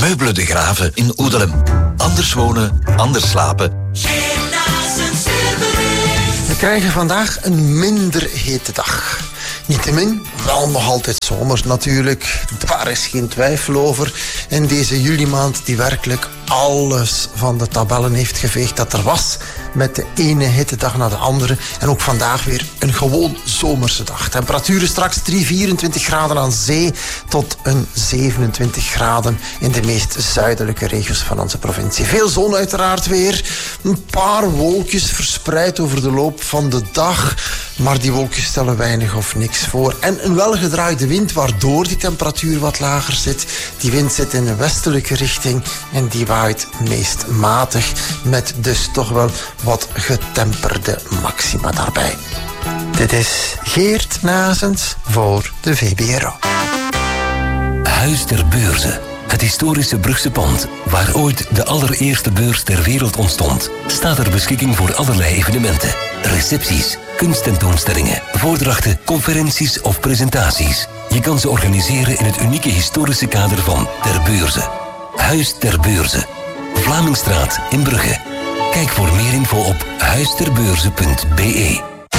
Huibelen de Graven in Oedelem. Anders wonen, anders slapen. We krijgen vandaag een minder hete dag. Niettemin, wel nog altijd zomers natuurlijk. Daar is geen twijfel over. En deze juli-maand die werkelijk alles van de tabellen heeft geveegd dat er was. Met de ene hittedag na de andere. En ook vandaag weer een gewoon zomerse dag. Temperaturen straks 24 graden aan zee tot een 27 graden in de meest zuidelijke regio's van onze provincie. Veel zon uiteraard weer. Een paar wolkjes verspreid over de loop van de dag. Maar die wolkjes stellen weinig of niks voor. En een welgedraaide wind waardoor die temperatuur wat lager zit. Die wind zit in de westelijke richting en die waait meest matig. Met dus toch wel wat getemperde maxima daarbij. Dit is Geert Nazens voor de VBRO. Huis ter Beurze. Het historische Brugse pand, waar ooit de allereerste beurs ter wereld ontstond, staat ter beschikking voor allerlei evenementen. Recepties, kunsttentoonstellingen, voordrachten, conferenties of presentaties. Je kan ze organiseren in het unieke historische kader van Ter Beurze. Huis ter Beurze. Vlamingstraat in Brugge. Kijk voor meer info op huisterbeurze.be.